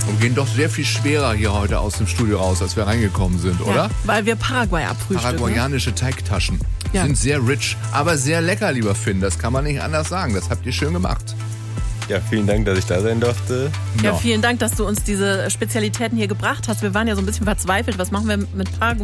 Und gehen doch sehr viel schwerer hier heute aus dem Studio raus, als wir reingekommen sind, oder? Ja, weil wir Paraguay abfrühstücken. Paraguayanische Teigtaschen. Ja. Sind sehr rich, aber sehr lecker, lieber Finn. Das kann man nicht anders sagen. Das habt ihr schön gemacht. Ja, vielen Dank, dass ich da sein durfte. Ja, vielen Dank, dass du uns diese Spezialitäten hier gebracht hast. Wir waren ja so ein bisschen verzweifelt. Was machen wir mit Paraguay?